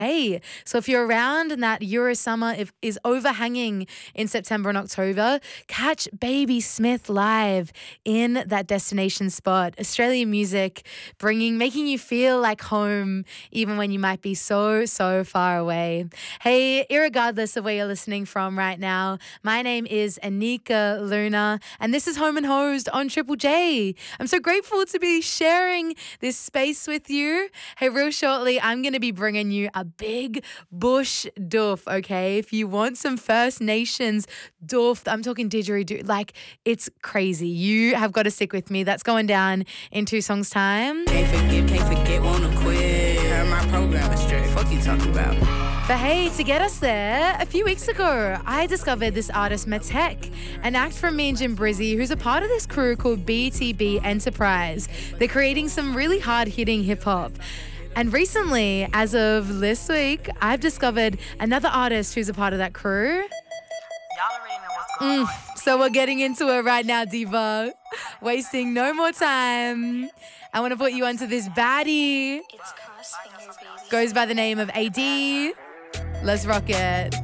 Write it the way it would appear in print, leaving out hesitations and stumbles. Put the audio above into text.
Hey, so if you're around and that Euro summer is overhanging in September and October, catch Baby Smith live in that destination spot. Australian music making you feel like home even when you might be so far away. Hey, irregardless of where you're listening from right now, my name is Anika Luna and this is Home and Hosed on Triple J. I'm so grateful to be sharing this space with you. Hey, real shortly, I'm going to be bringing you a big bush doof, okay? If you want some First Nations doof, I'm talking didgeridoo, like it's crazy. You have got to stick with me. That's going down in 2 songs' time. Can't forget, wanna quit. Heard my program is straight. Fuck you talking about? But hey, to get us there, a few weeks ago, I discovered this artist, Matek, an act from me and Jim Brizzy, who's a part of this crew called BTB Enterprise. They're creating some really hard-hitting hip-hop. And recently, as of this week, I've discovered another artist who's a part of that crew. Y'all already know what's going on. So we're getting into it right now, Diva. Wasting no more time. I want to put you onto this baddie. It's Crossfinger, baby. Goes by the name of AD. Let's rock it.